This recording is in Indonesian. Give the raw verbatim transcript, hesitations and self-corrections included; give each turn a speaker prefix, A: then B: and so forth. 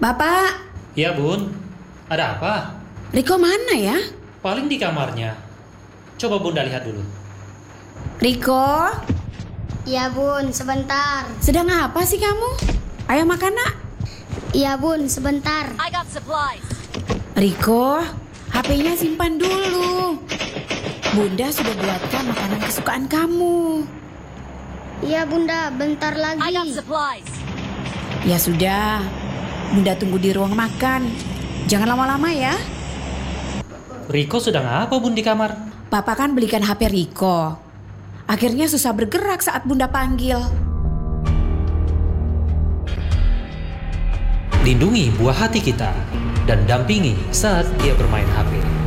A: Bapak,
B: Ya bun, ada apa?
A: Riko mana ya?
B: Paling di kamarnya. Coba bunda lihat dulu.
A: Riko,
C: Iya bun, sebentar.
A: sedang apa sih kamu? Ayo makan nak.
C: Iya bun, sebentar.
D: I got supplies.
A: Riko, H P-nya simpan dulu. Bunda sudah buatkan makanan kesukaan kamu.
C: Iya bunda, bentar
D: I got
C: lagi.
D: supplies.
A: Ya sudah, Bunda tunggu di ruang makan. Jangan lama-lama ya.
B: Riko sedang apa bun di kamar?
A: Papa kan belikan H P Riko. Akhirnya susah bergerak saat Bunda panggil.
B: Lindungi buah hati kita dan dampingi saat dia bermain H P.